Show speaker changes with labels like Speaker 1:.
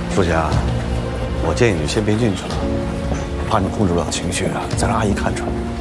Speaker 1: 舒霞，我建议你先别进去了，怕你控制不了情绪啊，再让阿姨看出来。